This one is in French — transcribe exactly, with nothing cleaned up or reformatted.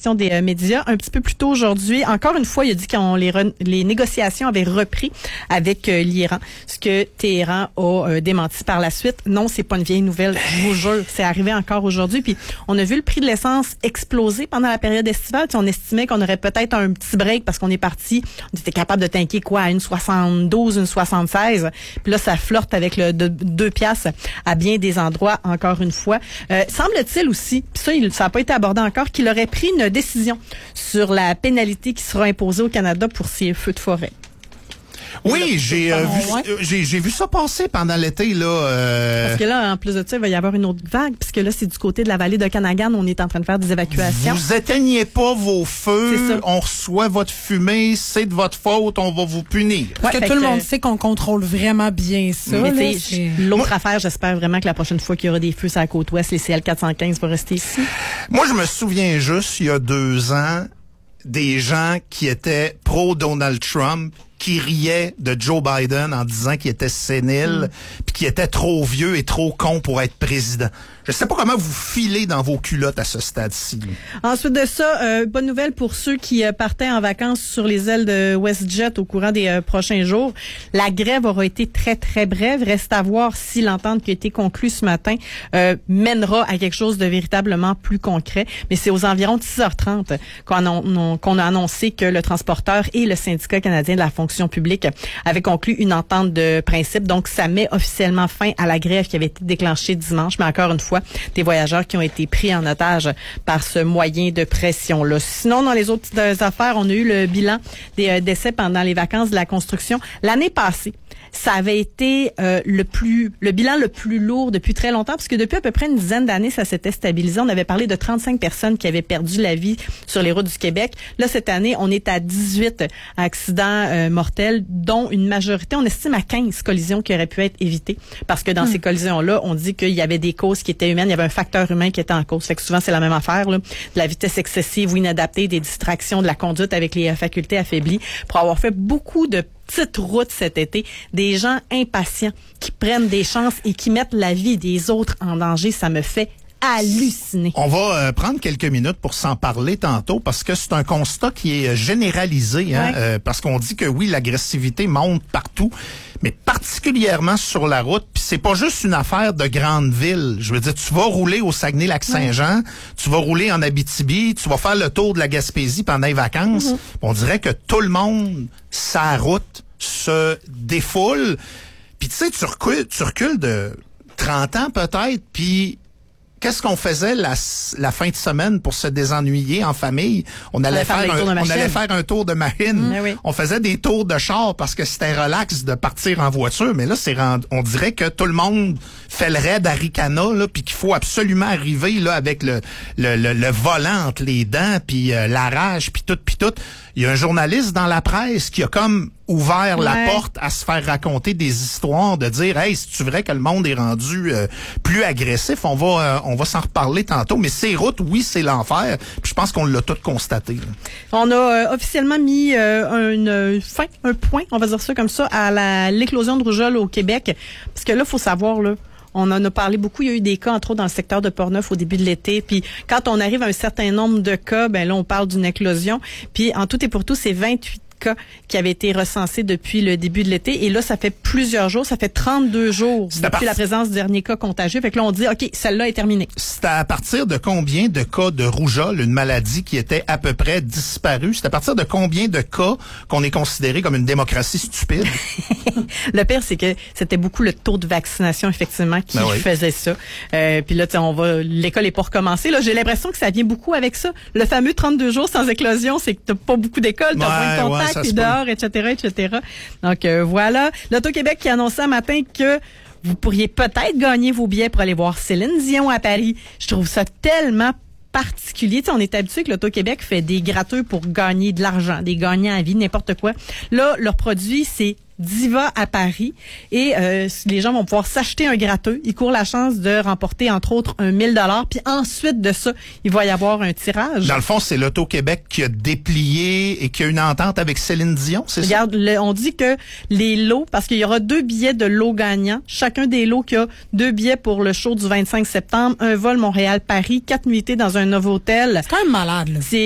question des euh, médias. Un petit peu plus tôt aujourd'hui, encore une fois, il a dit que les, re- les négociations avaient repris avec euh, l'Iran, ce que Téhéran a euh, démenti par la suite. Non, c'est pas une vieille nouvelle, je vous jure. C'est arrivé encore aujourd'hui. Puis on a vu le prix de l'essence exploser pendant la période estivale. T'sais, on estimait qu'on aurait peut-être un petit break parce qu'on est parti, on était capable de tanker quoi, à une soixante-douze, une soixante-seize. Puis là, ça flirte avec le de, deux piastres à bien des endroits, encore une fois. Euh, semble-t-il aussi, puis ça, il, ça n'a pas été abordé encore, qu'il aurait pris une décision sur la pénalité qui sera imposée au Canada pour ces feux de forêt. Oui, j'ai, euh, vu, ouais. j'ai j'ai vu ça passer pendant l'été là. Euh... Parce que là, en plus de ça, il va y avoir une autre vague, puisque là, c'est du côté de la vallée de Canagan, on est en train de faire des évacuations. Vous éteignez pas vos feux, ça. on reçoit votre fumée, c'est de votre faute, on va vous punir. Parce Ouais, que fait tout le que- monde sait qu'on contrôle vraiment bien ça. Mais là, tu sais, c'est- l'autre Moi- affaire, j'espère vraiment que la prochaine fois qu'il y aura des feux sur la côte ouest, les C L quatre cent quinze vont rester ici. Moi, je me souviens juste, il y a deux ans, des gens qui étaient pro-Donald Trump, qui riaient de Joe Biden en disant qu'il était sénile, puis qu'il était trop vieux et trop con pour être président. Je sais pas comment vous filez dans vos culottes à ce stade-ci. Ensuite de ça, euh, bonne nouvelle pour ceux qui euh, partaient en vacances sur les ailes de WestJet au courant des euh, prochains jours. La grève aura été très, très brève. Reste à voir si l'entente qui a été conclue ce matin euh, mènera à quelque chose de véritablement plus concret. Mais c'est aux environs de six heures trente qu'on a, qu'on a annoncé que le transporteur et le syndicat canadien de la fonction publique avaient conclu une entente de principe. Donc, ça met officiellement fin à la grève qui avait été déclenchée dimanche. Mais encore une fois, des voyageurs qui ont été pris en otage par ce moyen de pression-là. Sinon, dans les autres petites affaires, on a eu le bilan des euh, décès pendant les vacances de la construction. L'année passée, ça avait été euh, le plus le bilan le plus lourd depuis très longtemps, parce que depuis à peu près une dizaine d'années, ça s'était stabilisé. On avait parlé de trente-cinq personnes qui avaient perdu la vie sur les routes du Québec. Là, cette année, on est à dix-huit accidents euh, mortels, dont une majorité, on estime à quinze collisions qui auraient pu être évitées, parce que dans Hmm. ces collisions-là, on dit qu'il y avait des causes qui étaient humaines, il y avait un facteur humain qui était en cause. Fait que souvent, c'est la même affaire, là. De la vitesse excessive ou inadaptée, des distractions, de la conduite avec les euh, facultés affaiblies. Pour avoir fait beaucoup de petites routes cet été, des gens impatients qui prennent des chances et qui mettent la vie des autres en danger, ça me fait halluciner. On va euh, prendre quelques minutes pour s'en parler tantôt parce que c'est un constat qui est généralisé, hein, Ouais. euh, parce qu'on dit que oui, l'agressivité monte partout, mais particulièrement sur la route. Puis c'est pas juste une affaire de grande ville. Je veux dire, tu vas rouler au Saguenay-Lac-Saint-Jean, tu vas rouler en Abitibi, tu vas faire le tour de la Gaspésie pendant les vacances. Mm-hmm. On dirait que tout le monde, sa route, se défoule. Puis tu sais, tu recules, tu recules de trente ans peut-être, puis qu'est-ce qu'on faisait la, la fin de semaine pour se désennuyer en famille? On allait, allait faire faire, des tours un, de on machine. allait faire un tour de machine. Mmh. Ah oui. On faisait des tours de char parce que c'était relax de partir en voiture. Mais là, c'est rend- on dirait que tout le monde fait le raid à Ricana, là, puis qu'il faut absolument arriver là avec le, le, le, le volant entre les dents, puis euh, la rage, puis tout, puis tout. Il y a un journaliste dans la presse qui a comme ouvert la Ouais. porte à se faire raconter des histoires, de dire, hey, c'est vrai que le monde est rendu euh, plus agressif. On va, euh, on va s'en reparler tantôt. Mais ces routes, oui, c'est l'enfer. Puis je pense qu'on l'a tout constaté, là. On a euh, officiellement mis euh, une euh, fin, un point, on va dire ça comme ça, à la l'éclosion de rougeole au Québec. Parce que là, faut savoir, là, on en a parlé beaucoup. Il y a eu des cas, entre autres, dans le secteur de Portneuf au début de l'été. Puis quand on arrive à un certain nombre de cas, ben là, on parle d'une éclosion. Puis en tout et pour tout, c'est vingt-huit cas qui avaient été recensés depuis le début de l'été. Et là, ça fait plusieurs jours. Ça fait trente-deux jours C'est à depuis part- la présence du dernier cas contagieux. Fait que là, on dit, OK, celle-là est terminée. C'est à partir de combien de cas de rougeole, une maladie qui était à peu près disparue? C'est à partir de combien de cas qu'on est considéré comme une démocratie stupide? Le pire, c'est que c'était beaucoup le taux de vaccination, effectivement, qui Ben oui. faisait ça. Euh, puis là, tu sais, on va, l'école est pas recommencée. Là, j'ai l'impression que ça vient beaucoup avec ça. Le fameux trente-deux jours sans éclosion, c'est que t'as pas beaucoup d'écoles, t'as Ouais, moins de ouais, contacts, ça t'es se peut. dehors, et cetera, et cetera. Donc, euh, voilà. L'Auto-Québec qui annonçait un matin que vous pourriez peut-être gagner vos billets pour aller voir Céline Dion à Paris. Je trouve ça tellement particulier. Tu sais, on est habitué que l'Auto-Québec fait des gratteux pour gagner de l'argent, des gagnants à vie, n'importe quoi. Là, leur produit, c'est Diva à Paris et euh, les gens vont pouvoir s'acheter un gratteux. Ils courent la chance de remporter, entre autres, un mille dollars. Puis ensuite de ça, il va y avoir un tirage. Dans le fond, c'est l'Auto-Québec qui a déplié et qui a une entente avec Céline Dion, c'est ça? Regarde, le- on dit que les lots, parce qu'il y aura deux billets de lots gagnants, chacun des lots qui a deux billets pour le show du vingt-cinq septembre, un vol Montréal-Paris, quatre nuitées dans un nouveau hôtel. C'est quand même malade, là. C'est